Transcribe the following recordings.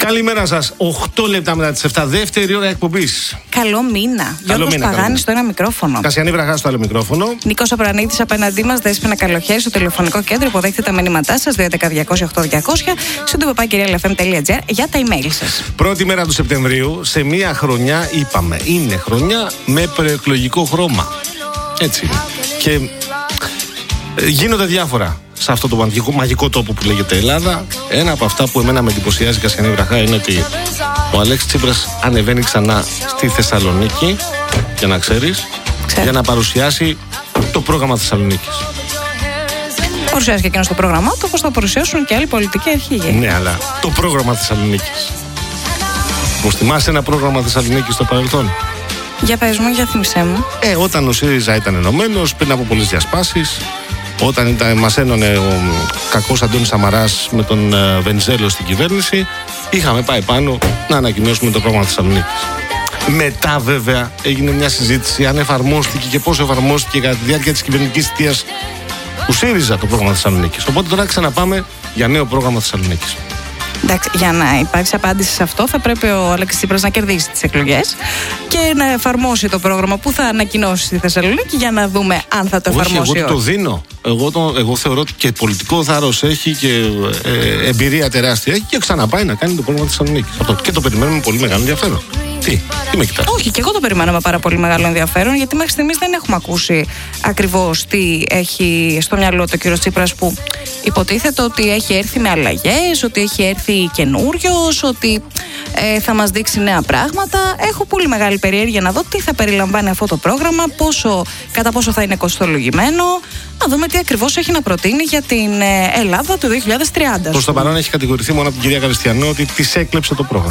Καλημέρα σας. 8 λεπτά μετά τις 7, δεύτερη ώρα εκπομπής. Καλό μήνα. Γιώργος Παγάνης στο ένα μικρόφωνο. Κασιανή Βραχά στο άλλο μικρόφωνο. Νίκος Απρανίτης απέναντί μας, Δέσποινα Καλοχέρη στο τηλεφωνικό κέντρο. Υποδέχτε τα μηνύματά σας 211-200-8200 στο www.realfm.gr για τα email σας. Πρώτη μέρα του Σεπτεμβρίου, σε μία χρονιά είπαμε. Είναι χρονιά με προεκλογικό χρώμα. Έτσι είναι. Και γίνονται διάφορα σε αυτό το μαγικό τόπο που λέγεται Ελλάδα. Ένα από αυτά που εμένα με εντυπωσιάζει, Κασιανή Βραχά, είναι ότι ο Αλέξης Τσίπρας ανεβαίνει ξανά στη Θεσσαλονίκη, για να ξέρεις, για να παρουσιάσει το πρόγραμμα Θεσσαλονίκης. Παρουσιάζει και εκείνο το πρόγραμμά του, όπως θα παρουσιάσουν και άλλοι πολιτικοί αρχηγοί. Ναι, αλλά το πρόγραμμα Θεσσαλονίκης. Μου θυμάσαι ένα πρόγραμμα Θεσσαλονίκης στο παρελθόν? Για πες μου, για θύμισέ μου. Όταν ο ΣΥΡΙΖΑ ήταν ενωμένος, πριν από πολλές διασπάσεις, όταν μας ένωνε ο κακός Αντώνης Σαμαράς με τον Βενιζέλο στην κυβέρνηση, είχαμε πάει πάνω να ανακοινώσουμε το πρόγραμμα Θεσσαλονίκης. Μετά, βέβαια, έγινε μια συζήτηση αν εφαρμόστηκε και πώς εφαρμόστηκε κατά τη διάρκεια της κυβερνητικής θητείας του ΣΥΡΙΖΑ το πρόγραμμα Θεσσαλονίκης. Οπότε τώρα ξαναπάμε για νέο πρόγραμμα Θεσσαλονίκης. Εντάξει, για να υπάρξει απάντηση σε αυτό, θα πρέπει ο Αλέξης Τσίπρας να κερδίσει τις εκλογές και να εφαρμόσει το πρόγραμμα που θα ανακοινώσει στη Θεσσαλονίκη για να δούμε αν θα το εφαρμόσει. Όχι, εγώ το δίνω. Εγώ θεωρώ ότι και πολιτικό θάρρος έχει και εμπειρία τεράστια έχει και ξαναπάει να κάνει το πρόγραμμα Θεσσαλονίκης. Και το περιμένουμε με πολύ μεγάλο ενδιαφέρον. Τι με κοιτάς? Όχι, και εγώ το περιμένω με πάρα πολύ μεγάλο ενδιαφέρον, γιατί μέχρι στιγμής δεν έχουμε ακούσει ακριβώς τι έχει στο μυαλό του ο κ. Τσίπρας, που υποτίθεται ότι έχει έρθει με αλλαγές, ότι έχει έρθει καινούριος, ότι θα μας δείξει νέα πράγματα. Έχω πολύ μεγάλη περιέργεια να δω τι θα περιλαμβάνει αυτό το πρόγραμμα, κατά πόσο θα είναι κοστολογημένο, να δούμε τι ακριβώς έχει να προτείνει για την Ελλάδα του 2030. Προς το παρόν έχει κατηγορηθεί μόνο από την κυρία Καριστιανό ότι της έκλεψε το πρόγραμμα.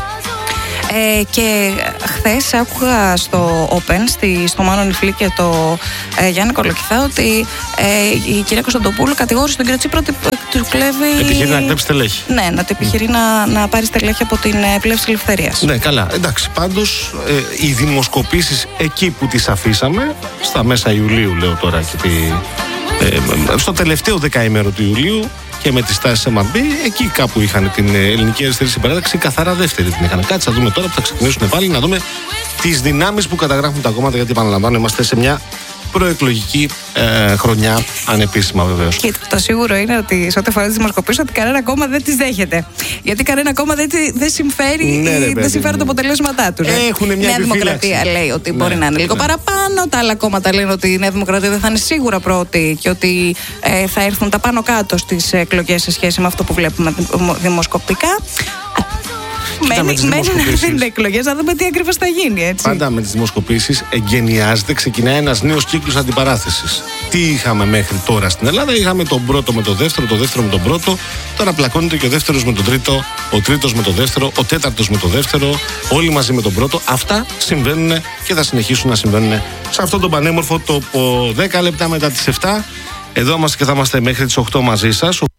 Και χθες άκουγα στο Open, στο Μάνο Νιφλή και το Γιάννη Κολοκυθά, ότι η κυρία Κωνσταντοπούλου κατηγόρησε τον κύριο Τσίπρα ότι του κλέβει. Επιχειρεί να κλέψει στελέχη. Ναι, να το επιχειρεί να πάρει στελέχη από την πλεύση ελευθερίας. Ναι, καλά. Εντάξει, πάντως οι δημοσκοπήσεις εκεί που τις αφήσαμε, στα μέσα Ιουλίου, λέω τώρα, στο τελευταίο δεκαήμερο του Ιουλίου, και με τις τάσεις MRB, εκεί κάπου είχαν την ελληνική αριστερή συμπαράταξη, καθαρά δεύτερη την είχαν. Κάτσε να δούμε τώρα που θα ξεκινήσουν πάλι, να δούμε τις δυνάμεις που καταγράφουν τα κόμματα, γιατί επαναλαμβάνω, είμαστε σε μια προεκλογική χρονιά, ανεπίσημα βεβαίως. Και το σίγουρο είναι ότι σε ό,τι αφορά τις δημοσκοπήσεις, ότι κανένα κόμμα δεν τις δέχεται. Γιατί κανένα κόμμα δεν συμφέρει τα αποτελέσματά του. Έχουν μια Νέα Δημοκρατία λέει ότι μπορεί να είναι λίγο παραπάνω. Τα άλλα κόμματα λένε ότι η Νέα Δημοκρατία δεν θα είναι σίγουρα πρώτη και ότι θα έρθουν τα πάνω κάτω στις εκλογές σε σχέση με αυτό που βλέπουμε δημοσκοπικά. Μένει να δίνουν εκλογές, να δούμε τι ακριβώς θα γίνει, έτσι. Πάντα με τις δημοσκοπήσεις εγκαινιάζεται, ξεκινάει ένας νέος κύκλος αντιπαράθεσης. Τι είχαμε μέχρι τώρα στην Ελλάδα? Είχαμε τον πρώτο με τον δεύτερο, το δεύτερο με τον πρώτο. Τώρα πλακώνεται και ο δεύτερος με τον τρίτο, ο τρίτος με τον δεύτερο, ο τέταρτος με τον δεύτερο, όλοι μαζί με τον πρώτο. Αυτά συμβαίνουν και θα συνεχίσουν να συμβαίνουν σε αυτόν τον πανέμορφο τόπο. 10 λεπτά μετά τις 7. Εδώ είμαστε και θα είμαστε μέχρι τις 8 μαζί σας.